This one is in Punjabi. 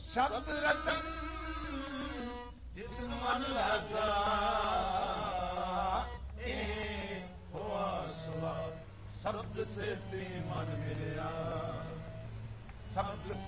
ਸ਼ਬਦ ਰਤਨ ਜਿਸ ਮਨ ਲਾਗਾ ਇਹ ਹੋਆ ਸੁਆ। ਸ਼ਬਦ ਸੇ ਤੇ ਮਨ ਮਿਲਿਆ, ਸ਼ਬਦ